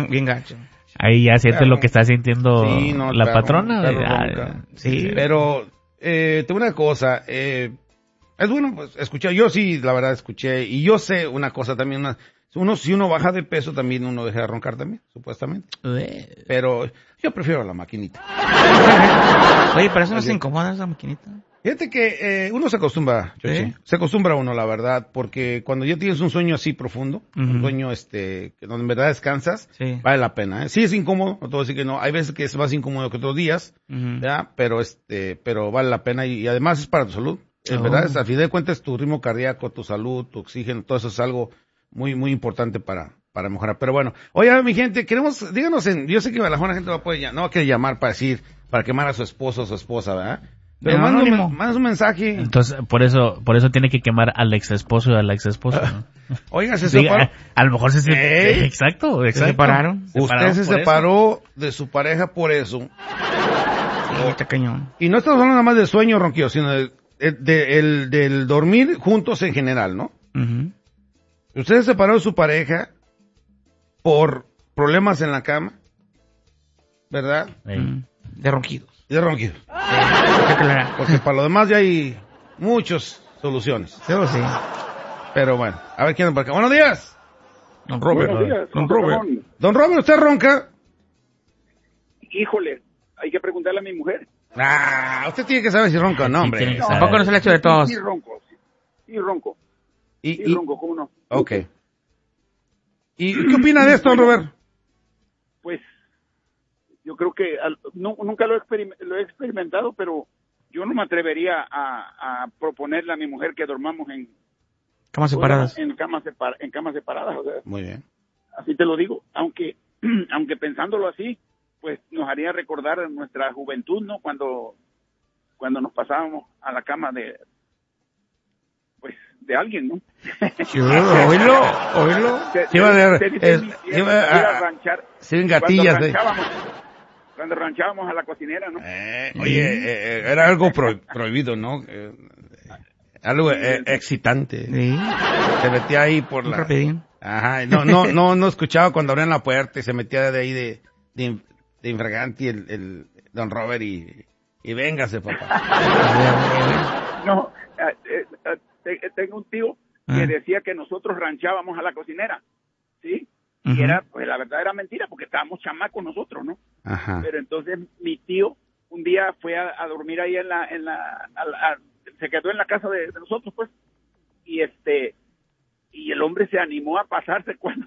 bien gacho. Ahí ya sientes Claro. lo que está sintiendo Sí, no, la claro, patrona. claro, Ah, ronca. sí. Pero, tengo una cosa, es bueno, pues, escuchar, yo sí, la verdad, escuché, y yo sé una cosa también, si uno baja de peso, también uno deja de roncar también, supuestamente. Pero yo prefiero la maquinita. Oye, pero eso no se incomoda esa maquinita. Fíjate que uno se acostumbra, Chochi. ¿Sí? Se acostumbra uno, la verdad, porque cuando ya tienes un sueño así profundo, un Ujú. sueño que donde en verdad descansas, Sí. vale la pena. Sí es incómodo, no te voy a decir que no. Hay veces que es más incómodo que otros días, Ujú. ¿verdad? Pero vale la pena y además es para tu salud. En Oh. verdad, al final de cuentas, tu ritmo cardíaco, tu salud, tu oxígeno, todo eso es algo muy, muy importante para mejorar. Pero bueno, oye, mi gente, díganos yo sé que a la gente no va a querer llamar para quemar a su esposo o su esposa, ¿verdad? Pero No, anónimo. manda un mensaje. Entonces, por eso tiene que quemar al ex esposo y a la ex esposa. ¿no? Oiga, se Sí, separó. a lo mejor ¿Eh? Exacto. ¿Se separaron? Usted se por separó de su pareja por eso. Sí, está cañón. Y no estamos hablando nada más del sueño, Ronquillo, sino del dormir juntos en general, ¿no? Ujú. Usted se separó de su pareja por problemas en la cama, ¿verdad? eso. Ey. De ronquidos. Y de ronquido. Qué clara. Porque para lo demás ya hay muchas soluciones. Eso sí. Pero bueno, a ver quién anda por acá. Buenos días. Don Robert. Buenos días, Don José Robert. Ramón. Don Robert, ¿usted ronca? Híjole, hay que preguntarle a mi mujer. Usted tiene que saber si ronca o no, Sí, hombre. tiene que Tampoco no se le ha hecho de todos. Sí ronco, sí ronco, Y, sí y- ronco, ¿cómo no? ok. ¿Y qué opina de esto, don Robert? Pues yo creo que nunca lo he experimentado, pero yo no me atrevería a proponerle a mi mujer que dormamos en Camas separadas. en camas separadas, o sea, Muy bien. así te lo digo, aunque pensándolo así, pues nos haría recordar nuestra juventud, ¿no? Cuando nos pasábamos a la cama de alguien, ¿no? Oílo. Sí, va a haber, Se dice es- mi sí tierra, va a- ir a ranchar. Sí, en gatillas. Cuando ranchábamos a la cocinera, ¿no? Oye, era algo prohibido, ¿no? Algo excitante. Sí. Se metía ahí por Un la... rapidín. Ajá, no escuchaba cuando abrían la puerta y se metía de ahí de infragante el don Robert y véngase, papá. No, tengo un tío que Ah. decía que nosotros ranchábamos a la cocinera, ¿sí? Ujú. Y era, pues la verdad era mentira porque estábamos chamacos nosotros, ¿no? Ajá. Pero entonces mi tío un día fue a dormir ahí se quedó en la casa de nosotros, pues, y el hombre se animó a pasarse cuando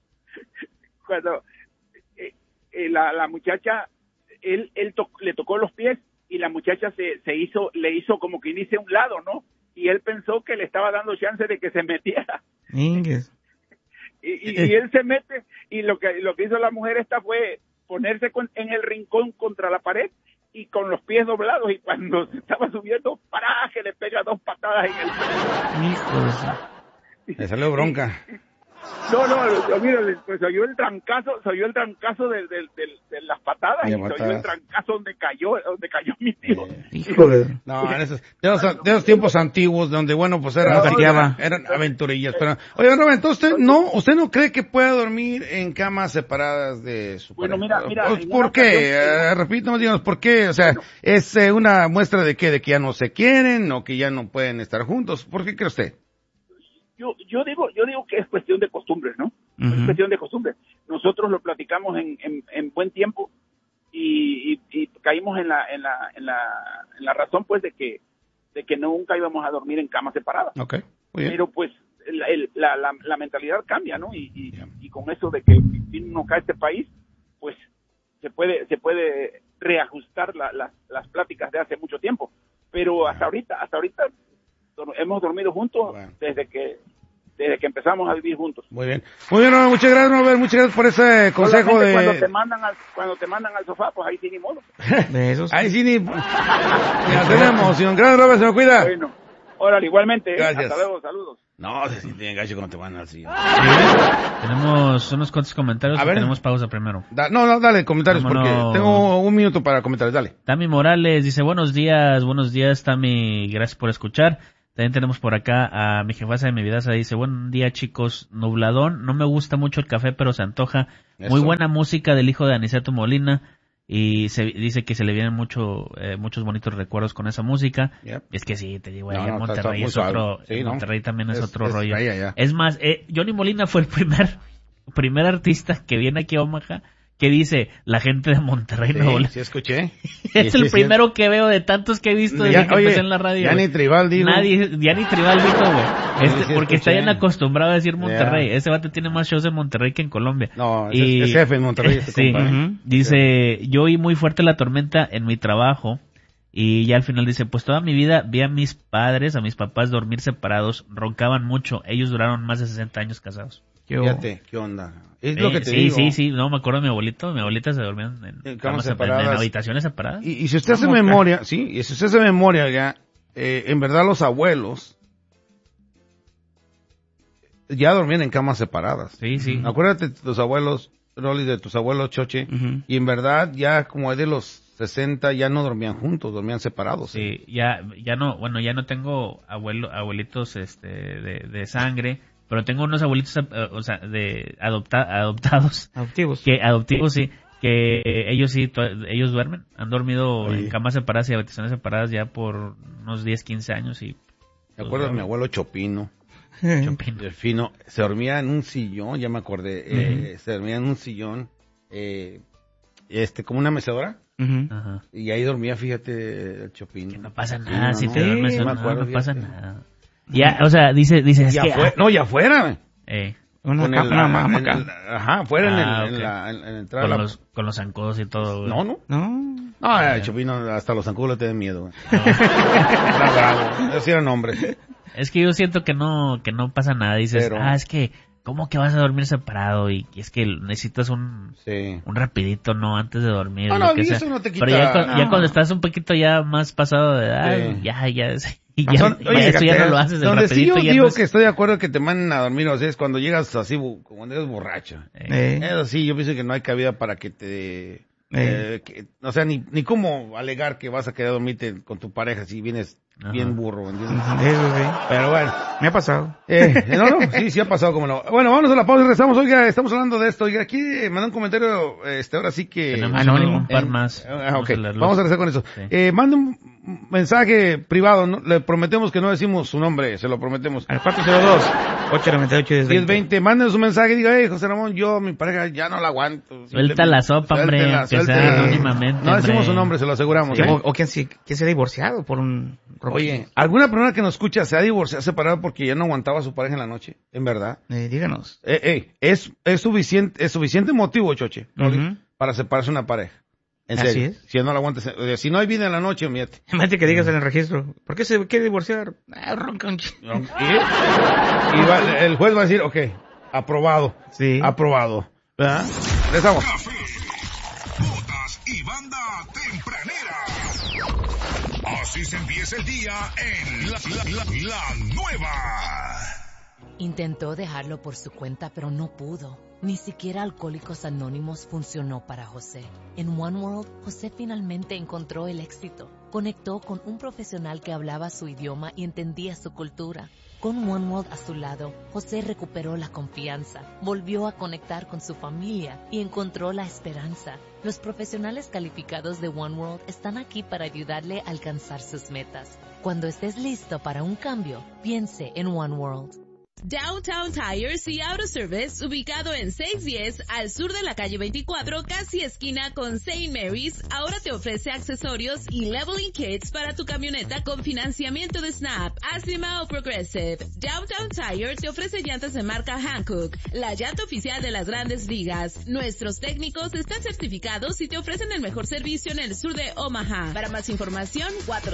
la muchacha, le tocó los pies y la muchacha le hizo como que inicie a un lado, ¿no? Y él pensó que le estaba dando chance de que se metiera. Ingues. Y él se mete y lo que hizo la mujer fue ponerse en el rincón contra la pared y con los pies doblados, y cuando se estaba subiendo, que le pega 2 patadas en el Hijo de su... Le salió bronca. No, mira, pues se oyó el trancazo de las patadas, y se oyó el trancazo donde cayó mi tío. Hijo de... No, de esos tiempos antiguos donde, bueno, pues eran aventurillas. Pero, oye, Robert, entonces usted no cree que pueda dormir en camas separadas de su Bueno, pareja? mira, ¿Por qué? Repítame, díganos, ¿por qué? O sea, ¿es una muestra de qué? ¿De que ya no se quieren o que ya no pueden estar juntos? ¿Por qué cree usted? Yo digo que es cuestión de costumbres, ¿no? Ujú. Es cuestión de costumbres. Nosotros lo platicamos en buen tiempo y caímos en la razón, pues, de que nunca íbamos a dormir en camas separadas. Okay, muy bien. Pero pues la mentalidad cambia, ¿no? Y con eso de que uno cae a este país, pues se puede reajustar las pláticas de hace mucho tiempo. Pero hasta ahorita hemos dormido juntos desde que empezamos a vivir juntos. Muy bien. Muy bien, Robert, muchas gracias, Robert. Muchas gracias por ese consejo Solamente de... cuando te mandan al sofá, pues ahí sí ni modo. De esos. Ahí sí ni hacer emoción. Gracias, Robert, se me cuida. Bueno, órale, igualmente. Gracias. Hasta luego, saludos. No, se siente engacho cuando te mandan al sillón. Tenemos unos cuantos comentarios. A ver. Tenemos pausa primero. No, dale comentarios Vámonos. porque tengo un minuto para comentarios, dale. Tami Morales dice, buenos días, Tami, gracias por escuchar. También tenemos por acá a mi jefaza de mi vida, se dice, buen día chicos, nubladón, no me gusta mucho el café, pero se antoja. Eso. Muy buena música del hijo de Aniceto Molina, y dice que se le vienen muchos bonitos recuerdos con esa música. Yep. Es que sí, te digo, No, allá en está Monterrey muy es suave. otro, Sí, en ¿no? Monterrey también es otro rollo. allá. Es más, Johnny Molina fue el primer artista que viene aquí a Omaha que dice la gente de Monterrey, Nuevo León. Sí, escuché. Es el primero que veo de tantos que he visto desde que empecé en la radio. Ya ni Tribal dijo. Ya ni Tribal dijo, güey. Sí, Porque está escuché. bien acostumbrado a decir Monterrey. Ese vato tiene más shows en Monterrey que en Colombia. No, es jefe en Monterrey. Sí. Compadre. Dice, yo oí muy fuerte la tormenta en mi trabajo. Y ya al final dice, pues toda mi vida vi a mis papás dormir separados, roncaban mucho. Ellos duraron más de 60 años casados. Fíjate, ¿qué onda? Es lo que te digo. Sí, no, me acuerdo de mi abuelita se dormían en camas separadas, separadas. en habitaciones separadas. Y si usted hace memoria, y si usted hace memoria ya, en verdad los abuelos ya dormían en camas separadas. Sí. Acuérdate de tus abuelos, Rolly, de tus abuelos, Choche, y en verdad ya como de los 60 ya no dormían juntos, dormían separados. Sí, ya no tengo abuelitos de sangre, pero tengo unos abuelitos, adoptados. Adoptivos, sí, que ellos duermen, han dormido en camas separadas y habitaciones separadas ya por unos 10, 15 años y... Me acuerdo de mi abuelo Chopino. El fino, se dormía en un sillón, ya me acordé, se dormía en un sillón, como una mecedora. Ajá. Y ahí dormía, fíjate, el Chopino. Que no pasa nada, si te duermes, no pasa nada. Ya, o sea, dice, es ya que... ya fuera. Una hamaca. Ajá, fuera en la entrada. Con los zancudos y todo, güey. No, el Chopino, hasta los zancudos le tienen miedo, güey. Era bravo, ellos sí eran hombres. Es que yo siento que no pasa nada. Dices, es que, ¿cómo que vas a dormir separado? Y es que necesitas un rapidito, ¿no? Antes de dormir. No, eso no te quita. Pero ya cuando estás un poquito ya más pasado de edad, ya eso ya no lo haces. Donde sí yo ya digo no es... que estoy de acuerdo que te manden a dormir, o sea, es cuando llegas así, cuando eres borracho. Eso sí, yo pienso que no hay cabida para que te... o sea, ni cómo alegar que vas a quedar a dormirte con tu pareja si vienes bien burro, ¿entiendes? Eso sí. Pero bueno. Me ha pasado. Sí ha pasado, como no. Bueno, vámonos a la pausa y regresamos. Oiga, estamos hablando de esto. Oiga, aquí manda un comentario, ahora sí que... Tenemos anónimo. un par más. Ok, vamos a regresar con eso. Sí. Manda un mensaje privado, ¿no? Le prometemos que no decimos su nombre, se lo prometemos. Al 402-898-1020. Mándenos un mensaje y diga, José Ramón, yo, mi pareja, ya no la aguanto. Suelta la sopa, hombre, que sea anónimamente. No decimos su nombre, se lo aseguramos. Sí, o quien se ha divorciado por un... Oye, ¿alguna persona que nos escucha se ha divorciado, separado porque ya no aguantaba a su pareja en la noche? ¿En verdad? Díganos. Es suficiente motivo, Choche, para separarse una pareja. En serio. Así es. Si no la aguantas, si no hay vida en la noche, mírate. Imagínate que digas en el registro, ¿por qué se quiere divorciar? Ronca un chico. Y el juez va a decir, aprobado. Sí. Aprobado. ¿Verdad? Regresamos. Café, botas y banda tempranera. Así se empieza el día en la nueva. Intentó dejarlo por su cuenta, pero no pudo. Ni siquiera Alcohólicos Anónimos funcionó para José. En One World, José finalmente encontró el éxito. Conectó con un profesional que hablaba su idioma y entendía su cultura. Con One World a su lado, José recuperó la confianza, volvió a conectar con su familia y encontró la esperanza. Los profesionales calificados de One World están aquí para ayudarle a alcanzar sus metas. Cuando estés listo para un cambio, piense en One World. Downtown Tires y Auto Service, ubicado en 610 al sur de la calle 24, casi esquina con St. Mary's, ahora te ofrece accesorios y leveling kits para tu camioneta con financiamiento de Snap, Acima o Progressive. Downtown Tire te ofrece llantas de marca Hankook, la llanta oficial de las Grandes Ligas. Nuestros técnicos están certificados y te ofrecen el mejor servicio en el sur de Omaha. Para más información,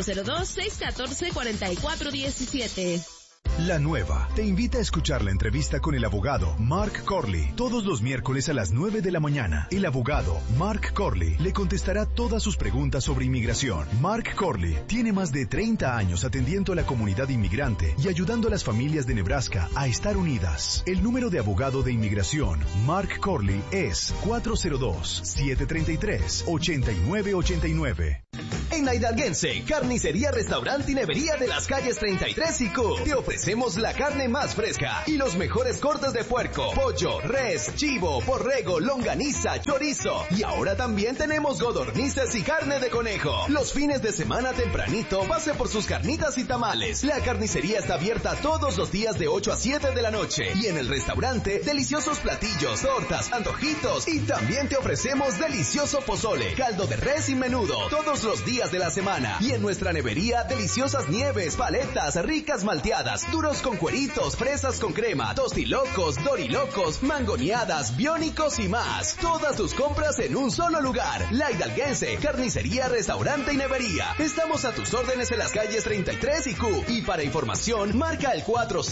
402-614-4417. La Nueva te invita a escuchar la entrevista con el abogado Mark Corley todos los miércoles a las 9 de la mañana. El abogado Mark Corley le contestará todas sus preguntas sobre inmigración. Mark Corley tiene más de 30 años atendiendo a la comunidad inmigrante y ayudando a las familias de Nebraska a estar unidas. El número de abogado de inmigración Mark Corley es 402-733-8989. En Esquina Hidalguense, Carnicería, Restaurante y Nevería de las calles 33 y Q. Te ofrecemos la carne más fresca y los mejores cortes de puerco, pollo, res, chivo, borrego, longaniza, chorizo. Y ahora también tenemos codornices y carne de conejo. Los fines de semana tempranito, pase por sus carnitas y tamales. La carnicería está abierta todos los días de 8 a 7 de la noche. Y en el restaurante, deliciosos platillos, tortas, antojitos. Y también te ofrecemos delicioso pozole, caldo de res y menudo todos los días de la semana. Y en nuestra nevería, deliciosas nieves, paletas, ricas malteadas, duros con cueritos, fresas con crema, tostilocos, dorilocos, mangoneadas, biónicos y más. Todas tus compras en un solo lugar. La Hidalguense, Carnicería, Restaurante y Nevería. Estamos a tus órdenes en las calles 33 y Q. Y para información, marca el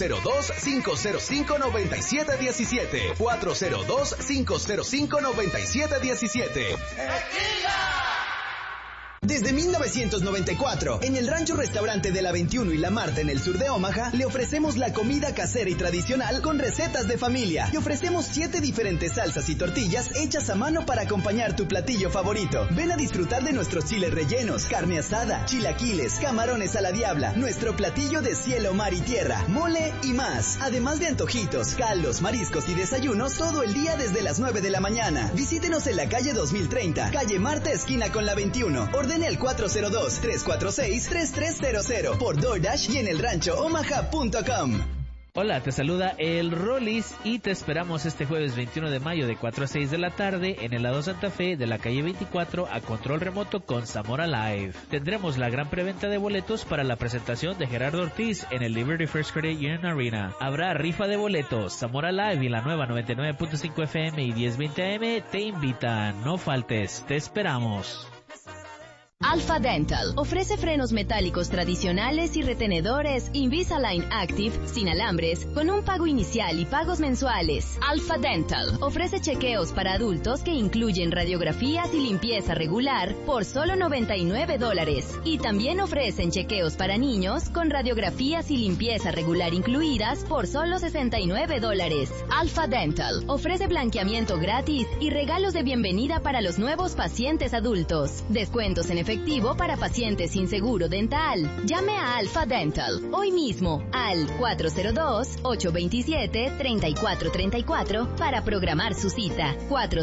402-505-9717. 402-505-9717. Desde 1994, en el Rancho Restaurante de la 21 y la Marta en el sur de Omaha, le ofrecemos la comida casera y tradicional con recetas de familia. Y ofrecemos 7 diferentes salsas y tortillas hechas a mano para acompañar tu platillo favorito. Ven a disfrutar de nuestros chiles rellenos, carne asada, chilaquiles, camarones a la diabla, nuestro platillo de cielo, mar y tierra, mole y más. Además de antojitos, caldos, mariscos y desayunos todo el día desde las 9 de la mañana. Visítenos en la calle 2030, calle Marta, esquina con la 21. Ordene al 402-346-3300 por DoorDash y en elranchoomaha.com. Hola, te saluda el Rollis y te esperamos este jueves 21 de mayo de 4 a 6 de la tarde en el lado Santa Fe de la calle 24 a control remoto con Zamora Live. Tendremos la gran preventa de boletos para la presentación de Gerardo Ortiz en el Liberty First Credit Union Arena. Habrá rifa de boletos. Zamora Live y la nueva 99.5 FM y 1020 AM te invitan. No faltes, te esperamos. Alpha Dental ofrece frenos metálicos tradicionales y retenedores Invisalign Active sin alambres con un pago inicial y pagos mensuales. Alpha Dental ofrece chequeos para adultos que incluyen radiografías y limpieza regular por solo $99 y también ofrecen chequeos para niños con radiografías y limpieza regular incluidas por solo $69. Alpha Dental ofrece blanqueamiento gratis y regalos de bienvenida para los nuevos pacientes adultos. Descuentos en efectivo para pacientes sin seguro dental. Llame a Alpha Dental hoy mismo al 402-827-3434 para programar su cita.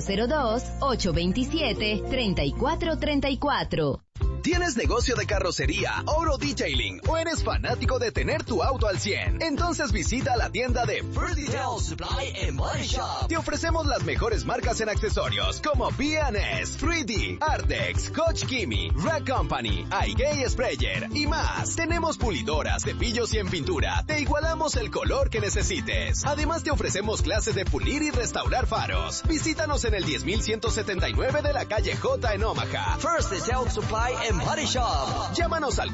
402-827-3434. ¿Tienes negocio de carrocería, oro detailing o eres fanático de tener tu auto al 100? Entonces visita la tienda de Fruity Tail Supply and Body Shop. Te ofrecemos las mejores marcas en accesorios como B&S, 3D, Ardex, Coach Kimi, Rack Company, iGay Sprayer y más. Tenemos pulidoras, cepillos y en pintura. Te igualamos el color que necesites. Además te ofrecemos clases de pulir y restaurar faros. Visítanos en el 10179 de la calle J en Omaha. First Tail Supply and Body Shop. Llámanos al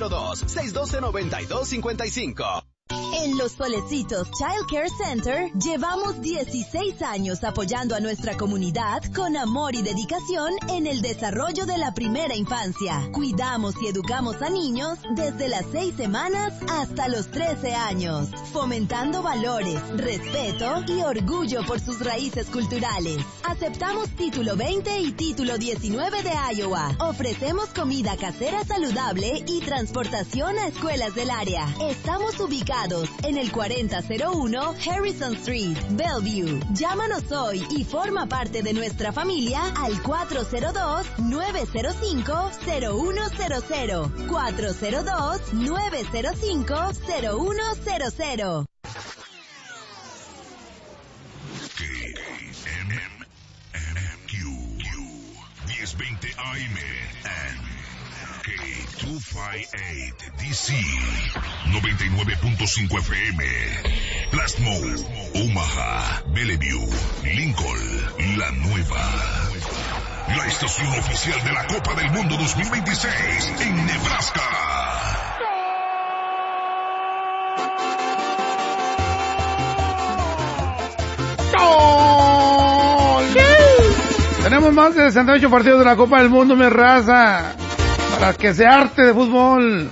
402-612-9255. En Los Solecitos Child Care Center llevamos 16 años apoyando a nuestra comunidad con amor y dedicación en el desarrollo de la primera infancia. Cuidamos y educamos a niños desde las 6 semanas hasta los 13 años, fomentando valores, respeto y orgullo por sus raíces culturales. Aceptamos título 20 y título 19 de Iowa. Ofrecemos comida casera saludable y transportación a escuelas del área. Estamos ubicados en el 4001 Harrison Street, Bellevue. Llámanos hoy y forma parte de nuestra familia al 402-905-0100. 402-905-0100. KMMQ 1020 AM and K258 DC 99.5 FM Plasmo, Omaha, Bellevue, Lincoln, La Nueva. La estación oficial de la Copa del Mundo 2026 en Nebraska. Tenemos más de 68 partidos de la Copa del Mundo, mi raza. Para que se arte de fútbol.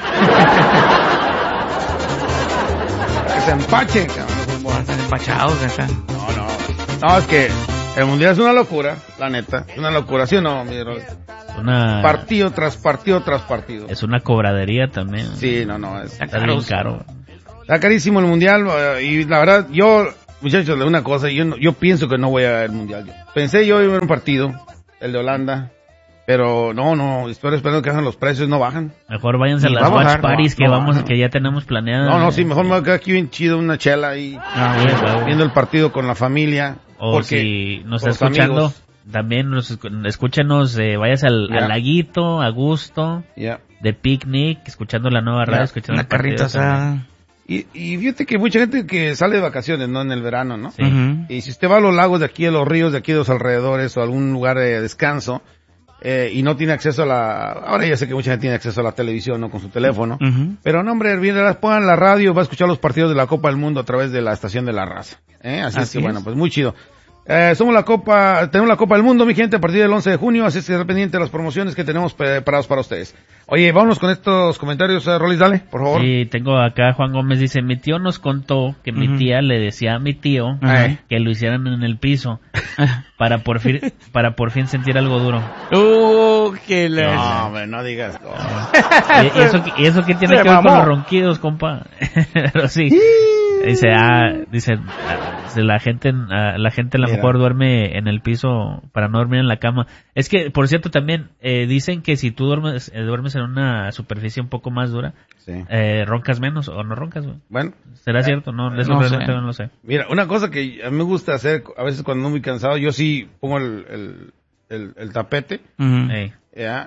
Para que se empache, cabrón, el fútbol. Están empachados acá. No, es que el mundial es una locura, la neta. Es una locura, ¿sí o no, mi bro? una... Partido tras partido tras partido. Es una cobradería también. Sí, no, está bien caro. Está carísimo el mundial y la verdad, muchachos, de una cosa, yo pienso que no voy a ver el mundial. Pensé yo iba a ver un partido, el de Holanda, pero no, estoy esperando que hagan los precios, no bajan. Mejor váyanse a las watch parties que ya tenemos planeadas. Sí, mejor me voy a quedar aquí bien chido, una chela y viendo el partido con la familia. O si nos está escuchando, amigos, también escúchenos, váyase al laguito, a gusto, de picnic, escuchando la nueva radio, escuchando una carrita asada. Y fíjate que mucha gente que sale de vacaciones, ¿no? En el verano, ¿no? Sí. Y si usted va a los lagos de aquí, a los ríos de aquí, de los alrededores, o algún lugar de descanso, y no tiene acceso ahora ya sé que mucha gente tiene acceso a la televisión, ¿no? Con su teléfono. Pero no, hombre, pongan la radio, va a escuchar los partidos de la Copa del Mundo a través de la estación de la raza. Así es que bueno, pues muy chido. Tenemos la Copa del Mundo, mi gente, a partir del 11 de junio, así es que estén pendientes de las promociones que tenemos preparados para ustedes. Oye, vámonos con estos comentarios, Rolis, dale, por favor. Sí, tengo acá, Juan Gómez dice, mi tío nos contó que mi tía le decía a mi tío que lo hicieran en el piso para por fin sentir algo duro. Que no, hombre, no digas. ¿Y eso qué tiene que ver con los ronquidos, compa? Pero sí. Dice la gente a lo mejor duerme en el piso para no dormir en la cama. Es que, por cierto, también dicen que si tú duermes en una superficie un poco más dura, roncas menos o no roncas, güey. Bueno. ¿Será cierto? No, eso realmente no lo sé. Mira, una cosa que a mí me gusta hacer, a veces cuando ando muy cansado, yo sí pongo el tapete. ¿Ya?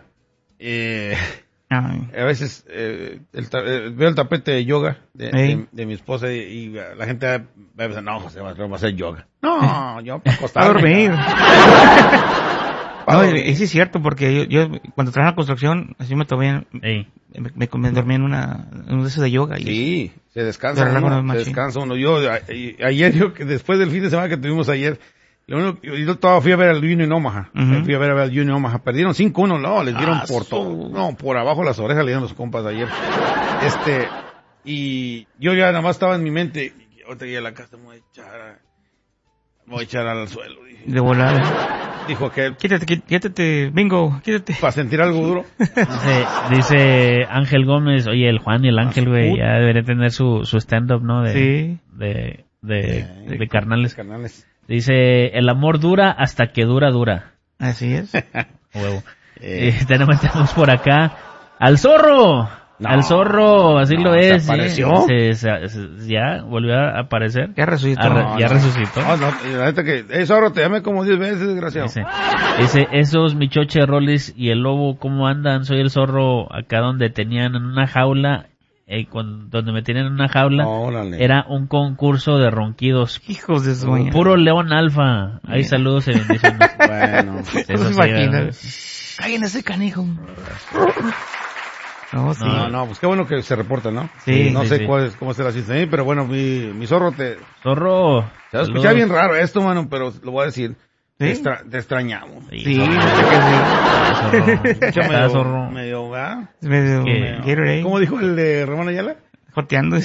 A veces veo el tapete de yoga de mi esposa y la gente va a pensar, no, José, vamos a hacer yoga. No, yo para acostarme. A dormir. Y sí es cierto, porque yo cuando trabajaba en la construcción, así me tomé, me dormí en una de esas de yoga. Sí, se descansa uno. Yo, ayer, después del fin de semana que tuvimos ayer, yo todavía fui a ver al Union Omaha. Fui a ver al Union Omaha. Perdieron 5-1, no, les dieron por todo. No, por abajo las orejas le dieron los compas de ayer. Y yo ya nada más estaba en mi mente, ahorita llegué a la casa, me voy a echar al suelo. Dije. De volada. Dijo aquel. Quítate, bingo, quítate. Para sentir algo duro. Dice Ángel Gómez, oye, el Juan y el Ángel, güey, ya debería tener su stand-up, ¿no? De carnales. Dice, el amor dura hasta que dura. Así es. Huevo. Tenemos por acá al zorro. No, al zorro, así lo es. ¿Apareció? Ya volvió a aparecer. Ya resucitó. Resucitó. La neta que, zorro, te llamé como 10 veces, desgraciado. Dice, esos michoche, Rolis y el lobo, ¿cómo andan? Soy el zorro acá donde tenían en una jaula. Donde me tenían en una jaula, era un concurso de ronquidos. Hijos de su mañana. Puro león alfa. Ahí saludos y bendiciones. Bueno, eso se imagina. Cállense ese canijo. No, pues qué bueno que se reporta, ¿no? Sí. No sé cómo será así, pero bueno, mi zorro Zorro. Se va a escuchar bien raro esto, mano, pero lo voy a decir. ¿Sí? Te extrañamos. Sí, zorro. Medio, ¿cómo dijo el de Ramón Ayala? Joteando.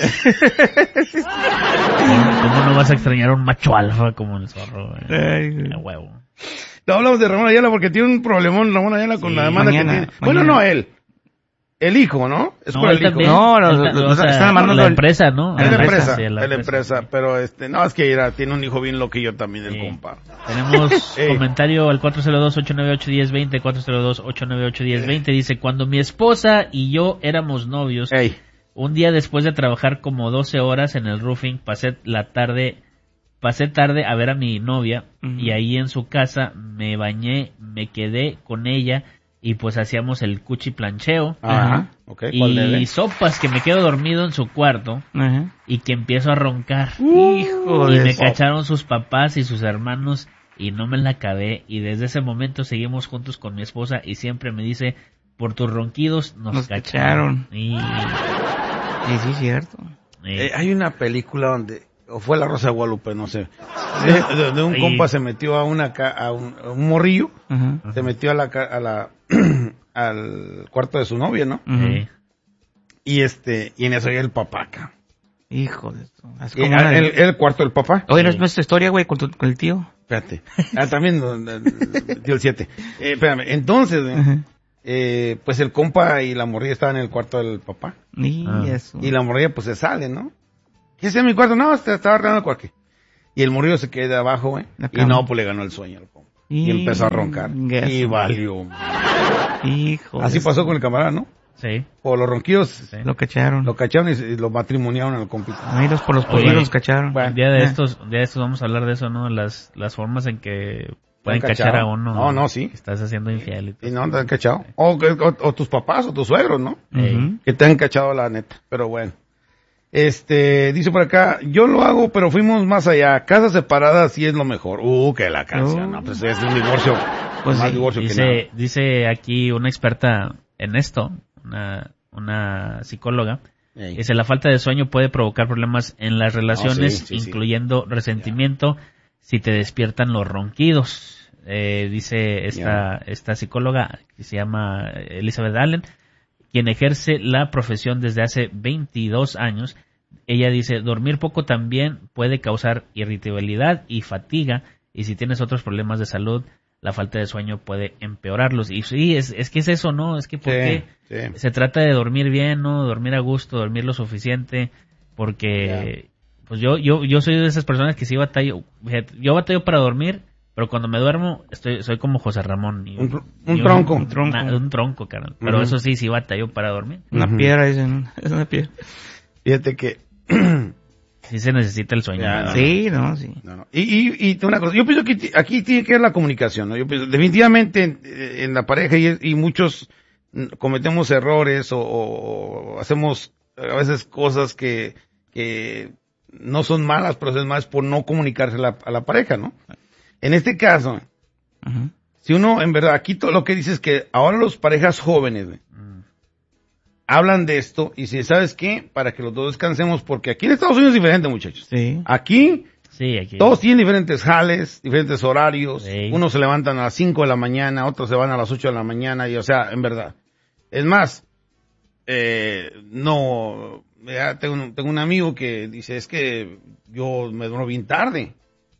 ¿Cómo no vas a extrañar a un macho alfa como el zorro? A huevo. No hablamos de Ramón Ayala porque tiene un problemón Ramón Ayala con la demanda que tiene. Bueno, no él. El hijo, ¿no? Es por el hijo. Están mandando la empresa, ¿no? La empresa, pero no, es que tiene un hijo bien loquillo también el compa. Tenemos comentario al 402-898-1020, 402-898-1020, dice, cuando mi esposa y yo éramos novios, un día después de trabajar como 12 horas en el roofing, pasé tarde a ver a mi novia, y ahí en su casa me bañé, me quedé con ella, y pues hacíamos el cuchiplancheo. Y sopas que me quedo dormido en su cuarto y que empiezo a roncar. Y me cacharon sus papás y sus hermanos y no me la acabé. Y desde ese momento seguimos juntos con mi esposa y siempre me dice, por tus ronquidos nos cacharon. Y sí, cierto. Hay una película donde, o fue La Rosa de Guadalupe, no sé, donde un compa se metió a un morrillo, se metió al cuarto de su novia, ¿no? Y en eso ya el papá acá. Hijo de esto. El cuarto del papá. Oye, ¿no es nuestra historia, güey, con el tío? Espérate. También, tío el 7. Espérame, entonces, pues el compa y la morrilla estaban en el cuarto del papá. Y eso. Y la morrilla pues se sale, ¿no? ¿Qué es en mi cuarto? No, estaba arreglando cualquier. Y el morrillo se queda abajo, güey. Y no, pues le ganó el sueño al compa. Y empezó a roncar. Y valió. Hijo. Así pasó con el camarada, ¿no? Sí. Por los ronquidos. Sí. Lo cacharon y lo matrimoniaron al compito. Ahí por los pollitos los cacharon. Bueno, día de estos vamos a hablar de eso, ¿no? Las formas en que pueden cachar a uno. No, sí. Estás haciendo infiel. Y no, te han cachado. O tus papás o tus suegros, ¿no? Que te han cachado la neta. Pero bueno. Dice por acá, yo lo hago, pero fuimos más allá. Casas separadas sí es lo mejor. Que la canción. No, pues es un divorcio. Pues más sí. divorcio que nada. Dice aquí una experta en esto, una psicóloga. Dice, la falta de sueño puede provocar problemas en las relaciones, incluyendo resentimiento si te despiertan los ronquidos. Dice esta psicóloga que se llama Elizabeth Allen, quien ejerce la profesión desde hace 22 años. Ella dice, dormir poco también puede causar irritabilidad y fatiga, y si tienes otros problemas de salud, la falta de sueño puede empeorarlos. Y sí, es que es eso, ¿no? Es que porque se trata de dormir bien, ¿no? Dormir a gusto, dormir lo suficiente, porque pues yo soy de esas personas que sí batallo. Yo batallo para dormir, pero cuando me duermo soy como José Ramón. Un tronco. Un tronco, carnal. Pero eso sí batallo para dormir. Una piedra, dicen. Es una piedra. Fíjate que sí se necesita el sueño. Sí, no, sí. No. Y una cosa, yo pienso que aquí tiene que ver la comunicación, ¿no? Yo pienso, definitivamente en la pareja y muchos cometemos errores o hacemos a veces cosas que no son malas, pero es más por no comunicarse a la pareja, ¿no? En este caso, si uno, en verdad, aquí todo lo que dice es que ahora los parejas jóvenes, hablan de esto y si sabes qué, para que los dos descansemos, porque aquí en Estados Unidos es diferente, muchachos. Sí. Aquí todos tienen diferentes jales, diferentes horarios. Sí. Unos se levantan a las 5 de la mañana, otros se van a las 8 de la mañana y, o sea, en verdad. Es más, tengo un amigo que dice, es que yo me duermo bien tarde.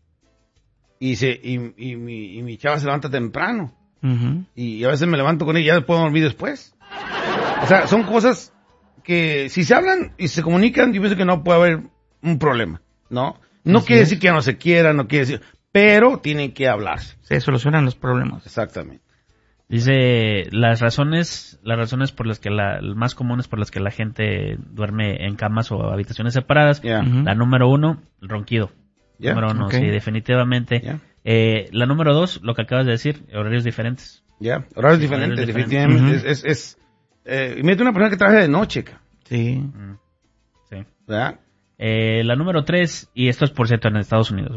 Y mi chava se levanta temprano. Y a veces me levanto con ella y ya puedo dormir después. O sea, son cosas que si se hablan y se comunican, yo pienso que no puede haber un problema, ¿no? No quiere decir que ya no se quieran, no quiere decir, pero tienen que hablarse. Se solucionan los problemas. Exactamente. Dice, las razones por las que más comunes por las que la gente duerme en camas o habitaciones separadas. La número 1, el ronquido. Número 1, sí, definitivamente. La número 2, lo que acabas de decir, horarios diferentes. Horarios diferentes, definitivamente. Mete una persona que trabaja de noche. Sí. ¿Verdad? La número 3, y esto es por cierto en Estados Unidos,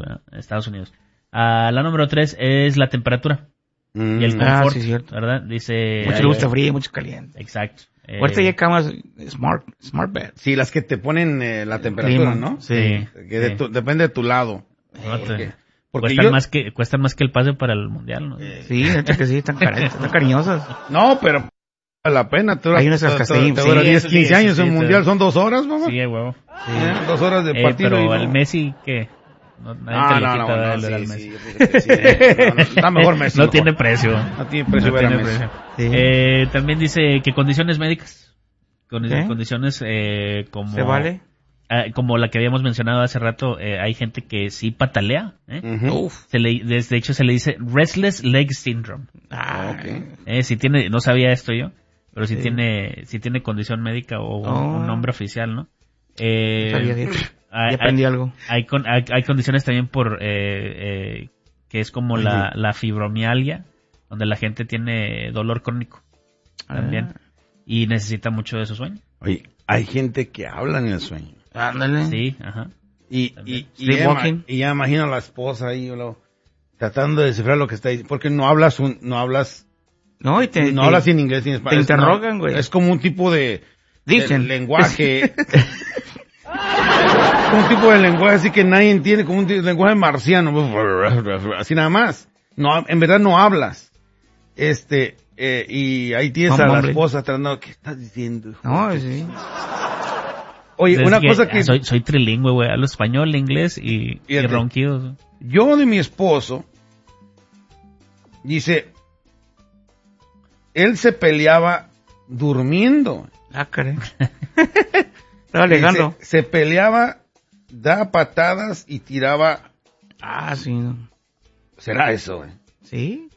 la número 3 es la temperatura y el confort, sí, cierto. ¿verdad? Dice... Mucho le gusta frío, mucho caliente. Exacto. Ahorita hay camas smart bed. Sí, las que te ponen la temperatura, ¿no? Sí. Depende de tu lado. Porque cuestan más que el pase para el mundial, ¿no? Sí, de hecho que sí, están cariñosas. No, pero vale la pena. Hay unas cascasillas. Te dura 10, 15 años en mundial, son 2 horas, mamá. Sí, huevo. 2 horas de partido. Pero al Messi, ¿qué? Nadie te lo quita al Messi. Está mejor Messi. No tiene precio. No tiene precio ver a Messi. Sí. También dice que condiciones médicas. Condiciones como... ¿Se vale? Como la que habíamos mencionado hace rato, hay gente que sí patalea. De hecho, se le dice Restless Leg Syndrome. No sabía esto yo, pero si tiene condición médica o un nombre oficial, ¿no? Aprendí algo. Hay condiciones también que es como la fibromialgia, donde la gente tiene dolor crónico también y necesita mucho de su sueño. Oye, hay gente que habla en el sueño. Ándale. Sí, ajá. Y ya imagino a la esposa ahí tratando de descifrar lo que está diciendo, porque no hablas no hablas en inglés ni en español. Te interrogan, güey. Es como un tipo de lenguaje. Un tipo de lenguaje así que nadie entiende, como un lenguaje marciano. Así nada más. No, en verdad no hablas. Y ahí tienes a la esposa tratando, ¿qué estás diciendo? No, sí. Oye, una cosa que... Soy trilingüe, güey. Hablo español, inglés y ronquidos. Yo de mi esposo, dice, él se peleaba durmiendo. Ah, caray. Estaba alegando. Se peleaba, daba patadas y tiraba. Ah, sí. ¿Será eso, güey? Sí.